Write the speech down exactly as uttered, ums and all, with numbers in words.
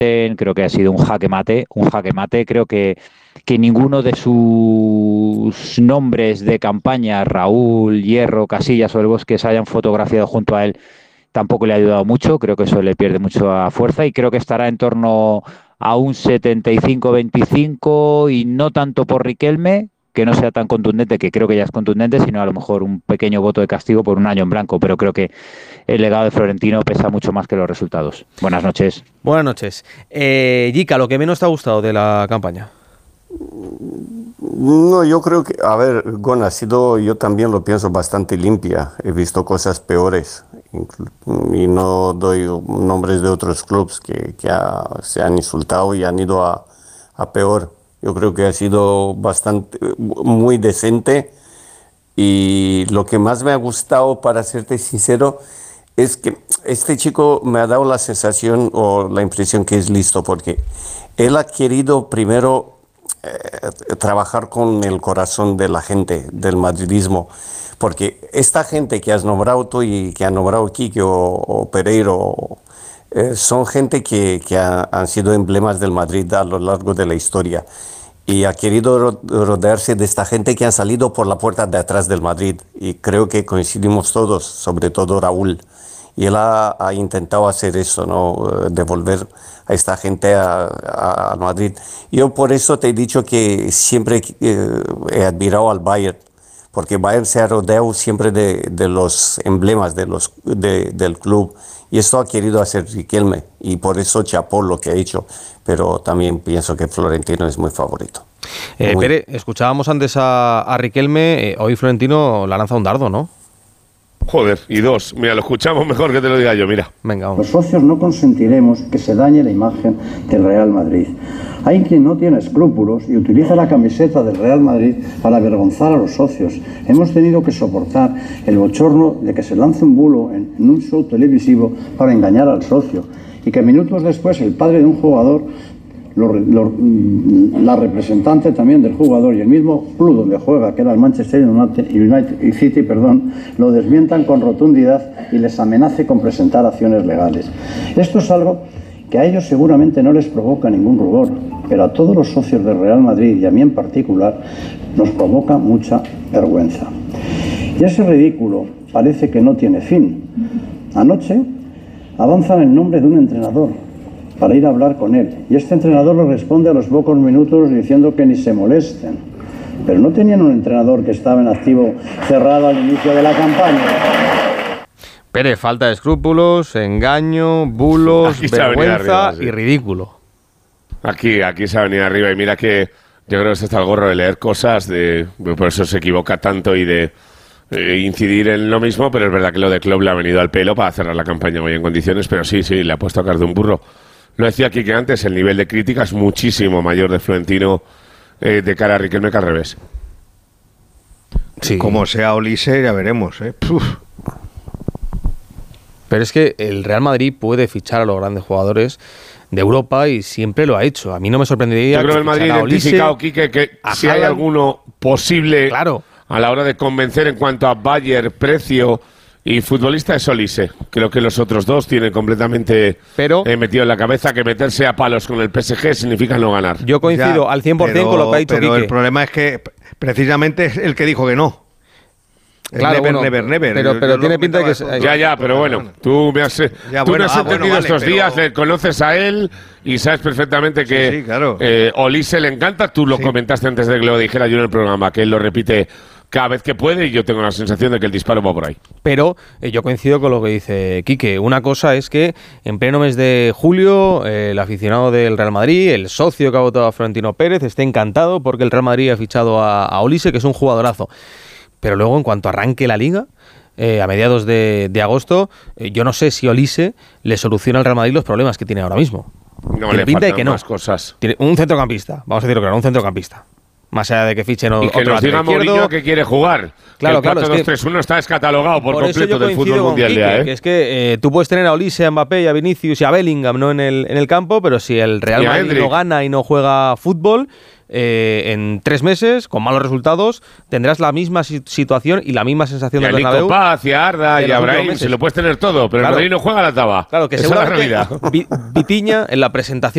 creo que ha sido un jaque mate, un jaque mate, creo que, que ninguno de sus nombres de campaña, Raúl, Hierro, Casillas o El Bosque, se hayan fotografiado junto a él, tampoco le ha ayudado mucho, creo que eso le pierde mucha fuerza y creo que estará en torno a un setenta y cinco veinticinco y no tanto por Riquelme, que no sea tan contundente, que creo que ya es contundente, sino a lo mejor un pequeño voto de castigo por un año en blanco, pero creo que el legado de Florentino pesa mucho más que los resultados. Buenas noches. Buenas noches. Eh, Jica, ¿lo que menos te ha gustado de la campaña? No, yo creo que, a ver, Gon, ha sido, yo también lo pienso, bastante limpia. He visto cosas peores y no doy nombres de otros clubes que, que ha, se han insultado y han ido a, a peor. Yo creo que ha sido bastante, muy decente y lo que más me ha gustado, para serte sincero, es que este chico me ha dado la sensación o la impresión que es listo, porque él ha querido primero eh, trabajar con el corazón de la gente, del madridismo, porque esta gente que has nombrado tú y que ha nombrado Quique o, o Pereiro, eh, son gente que, que ha, han sido emblemas del Madrid a lo largo de la historia. Y ha querido rodearse de esta gente que han salido por la puerta de atrás del Madrid. Y creo que coincidimos todos, sobre todo Raúl. Y él ha, ha intentado hacer eso, ¿no? Devolver a esta gente al Madrid. Yo por eso te he dicho que siempre eh, he admirado al Bayern, porque Bayern se ha rodeado siempre de, de los emblemas de los, de, del club. Y esto ha querido hacer Riquelme, y por eso chapó lo que ha hecho. Pero también pienso que Florentino es muy favorito. Eh, muy... Pere, escuchábamos antes a, a Riquelme, eh, hoy Florentino le ha lanzado un dardo, ¿no? Joder, y dos. Mira, lo escuchamos mejor que te lo diga yo, mira. Venga, vamos. Los socios no consentiremos que se dañe la imagen del Real Madrid. Hay quien no tiene escrúpulos y utiliza la camiseta del Real Madrid para avergonzar a los socios. Hemos tenido que soportar el bochorno de que se lance un bulo en, en un show televisivo para engañar al socio, y que minutos después el padre de un jugador, lo, lo, la representante también del jugador y el mismo club donde juega, que era el Manchester United City, perdón, lo desmientan con rotundidad y les amenace con presentar acciones legales. Esto es algo que a ellos seguramente no les provoca ningún rubor, pero a todos los socios del Real Madrid y a mí en particular nos provoca mucha vergüenza. Y ese ridículo parece que no tiene fin. Anoche avanzan el nombre de un entrenador para ir a hablar con él, y este entrenador le responde a los pocos minutos diciendo que ni se molesten. Pero no tenían un entrenador que estaba en activo cerrado al inicio de la campaña. Pere, falta de escrúpulos, engaño, bulos, vergüenza arriba, sí. y ridículo. Aquí, aquí se ha venido arriba, y mira que yo creo que se está el gorro de leer cosas, de por eso se equivoca tanto y de eh, incidir en lo mismo, pero es verdad que lo de Klopp le ha venido al pelo para cerrar la campaña muy en condiciones, pero sí, sí, le ha puesto a caer de un burro. Lo decía aquí que antes, el nivel de crítica es muchísimo mayor de Florentino eh, de cara a Riquelme que al revés. Sí. Como sea Olise, ya veremos, ¿eh? Puf. Pero es que el Real Madrid puede fichar a los grandes jugadores de Europa y siempre lo ha hecho. A mí no me sorprendería. Yo creo que el Madrid ha identificado, Quique, que si hay alguno posible claro. a la hora de convencer en cuanto a Bayern, precio y futbolista, es Olise. Creo que los otros dos tienen completamente pero, eh, metido en la cabeza que meterse a palos con el P S G significa no ganar. Yo coincido ya, al cien por ciento pero, con lo que ha dicho Pero Quique. El problema es que precisamente es el que dijo que no. Claro, never, bueno, never, never. Pero, pero tiene pinta de que... Se... Ya, ya, pero bueno, tú me has, ya, tú bueno, me has ah, entendido bueno, vale, estos pero... días, le conoces a él y sabes perfectamente que sí, sí, claro. eh, Olise le encanta. Tú lo sí. comentaste antes de que lo dijera yo en el programa, que él lo repite cada vez que puede y yo tengo la sensación de que el disparo va por ahí. Pero eh, yo coincido con lo que dice Quique. Una cosa es que en pleno mes de julio eh, el aficionado del Real Madrid, el socio que ha votado a Florentino Pérez, esté encantado porque el Real Madrid ha fichado a, a Olise, que es un jugadorazo. Pero luego, en cuanto arranque la Liga, eh, a mediados de, de agosto, eh, yo no sé si Olise le soluciona al Real Madrid los problemas que tiene ahora mismo. No, tiene le pinta de faltan que no. más cosas. Tiene un centrocampista, vamos a decirlo claro, un centrocampista. Más allá de que fichen y que otro nos diga Mourinho que quiere jugar. Claro, el claro. cuatro dos tres uno está descatalogado por, por completo del fútbol mundial Quique, ya, ¿eh? Que es que eh, tú puedes tener a Olise, a Mbappé, a Vinicius y a Bellingham no en el, en el campo, pero si el Real Madrid Hendrik. no gana y no juega fútbol, eh, en tres meses, con malos resultados, tendrás la misma situación y la misma sensación y del Bernabéu. Y a Paz, y a Arda, y a Brahim, se lo puedes tener todo, pero claro. el Madrid no juega la taba. Claro, que esa es la realidad. Vitiña en la presentación